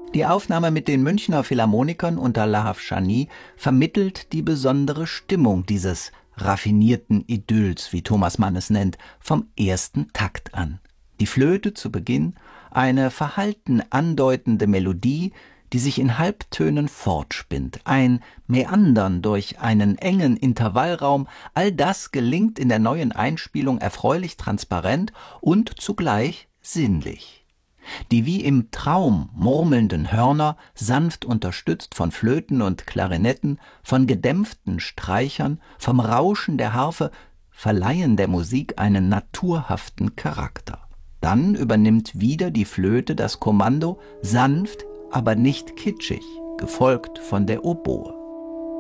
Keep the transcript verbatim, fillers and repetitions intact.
Die Aufnahme mit den Münchner Philharmonikern unter Lahav Shani vermittelt die besondere Stimmung dieses raffinierten Idylls, wie Thomas Mann es nennt, vom ersten Takt an. Die Flöte zu Beginn, eine verhalten andeutende Melodie, die sich in Halbtönen fortspinnt, ein Meandern durch einen engen Intervallraum, all das gelingt in der neuen Einspielung erfreulich transparent und zugleich sinnlich. Die wie im Traum murmelnden Hörner, sanft unterstützt von Flöten und Klarinetten, von gedämpften Streichern, vom Rauschen der Harfe, verleihen der Musik einen naturhaften Charakter. Dann übernimmt wieder die Flöte das Kommando, sanft, aber nicht kitschig, gefolgt von der Oboe.